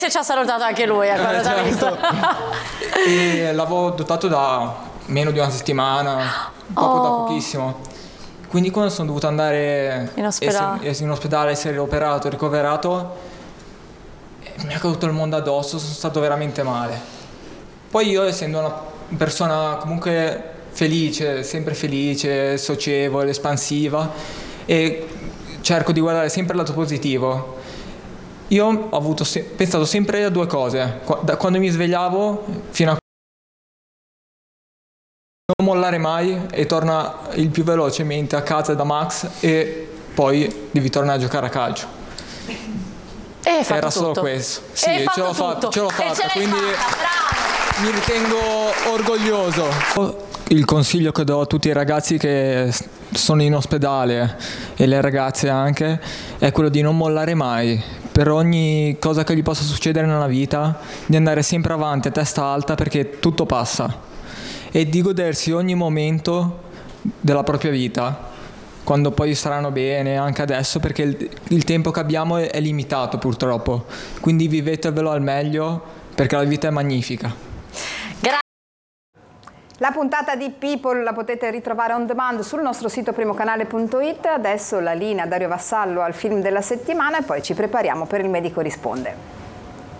Se ci ha salutato anche lui, quando t'ha visto. E l'avevo adottato da meno di una settimana, proprio da pochissimo. Quindi quando sono dovuto andare in ospedale, essere operato, ricoverato, mi è caduto il mondo addosso, sono stato veramente male. Poi io, essendo una persona comunque felice, sempre felice, socievole, espansiva, e cerco di guardare sempre il lato positivo. Io ho pensato sempre a due cose, da quando mi svegliavo fino a non mollare mai e torna il più velocemente a casa da Max e poi devi tornare a giocare a calcio. Era solo questo. Sì, ce l'ho fatta, quindi mi ritengo orgoglioso. Il consiglio che do a tutti i ragazzi che sono in ospedale e le ragazze anche è quello di non mollare mai. Per ogni cosa che gli possa succedere nella vita, di andare sempre avanti a testa alta perché tutto passa e di godersi ogni momento della propria vita, quando poi saranno bene, anche adesso, perché il tempo che abbiamo è limitato purtroppo, quindi vivetevelo al meglio perché la vita è magnifica. La puntata di People la potete ritrovare on demand sul nostro sito primocanale.it. Adesso la linea Dario Vassallo al film della settimana e poi ci prepariamo per Il medico risponde.